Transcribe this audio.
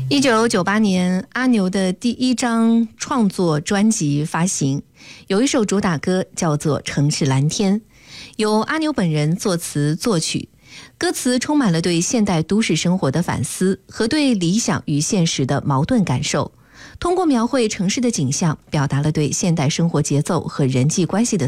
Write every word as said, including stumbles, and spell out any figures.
一九九八年，阿牛的第一张创作专辑发行，有一首主打歌叫做《城市蓝天》，由阿牛本人作词作曲，歌词充满了对现代都市生活的反思和对理想与现实的矛盾感受，通过描绘城市的景象，表达了对现代生活节奏和人际关系的